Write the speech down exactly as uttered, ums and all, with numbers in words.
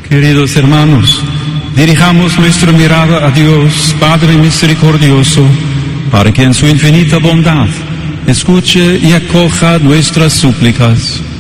Queridos hermanos, dirijamos nuestra mirada a Dios, Padre misericordioso, para que en su infinita bondad escuche y acoja nuestras súplicas.